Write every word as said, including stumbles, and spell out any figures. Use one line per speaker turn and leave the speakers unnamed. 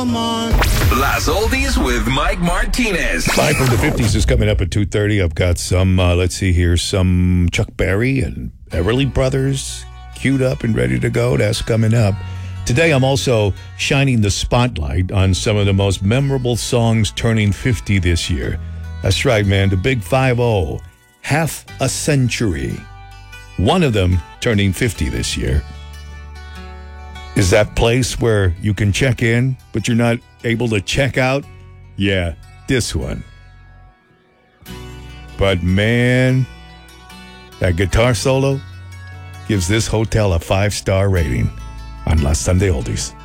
Las Oldies with Mike Martinez.
Mike from the fifties is coming up at two thirty. I've got some, uh, let's see here, some Chuck Berry and Everly Brothers queued up and ready to go. That's coming up. Today, I'm also shining the spotlight on some of the most memorable songs turning fifty this year. That's right, man. The Big five oh. Half a century. One of them turning fifty this year. Is that place where you can check in, but you're not able to check out? Yeah, this one. But man, that guitar solo gives this hotel a five-star rating on Las Sunday Oldies.